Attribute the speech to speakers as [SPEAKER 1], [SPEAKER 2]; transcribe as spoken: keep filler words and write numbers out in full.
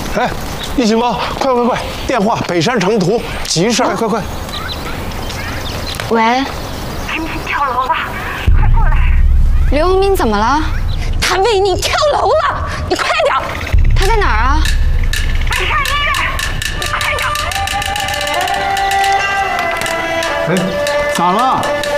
[SPEAKER 1] 哎，一警报！快快快！电话北山城图，急事儿！快快快！
[SPEAKER 2] 喂，
[SPEAKER 3] 林明跳楼了，快过来！
[SPEAKER 2] 刘永明怎么了？
[SPEAKER 3] 他为你跳楼了，你快点！
[SPEAKER 2] 他在哪儿啊？
[SPEAKER 3] 北山医院，你快点！
[SPEAKER 1] 哎，咋了？